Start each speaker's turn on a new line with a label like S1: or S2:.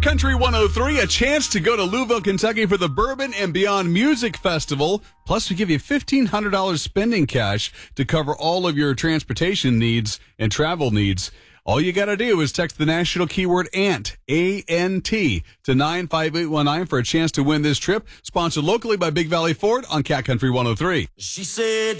S1: Cat Country 103, a chance to go to Louisville, Kentucky for the Bourbon and Beyond Music Festival. Plus, we give you $1,500 spending cash to cover all of your transportation needs and travel needs. All you got to do is text the national keyword ANT, A-N-T, to 95819 for a chance to win this trip. Sponsored locally by Big Valley Ford on Cat Country 103.
S2: She said...